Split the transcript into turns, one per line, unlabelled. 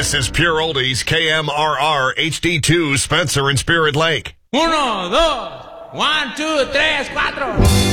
This is Pure Oldies, KMRR, HD2, Spencer and Spirit Lake.
1, 2, 1, 2, 3, 4.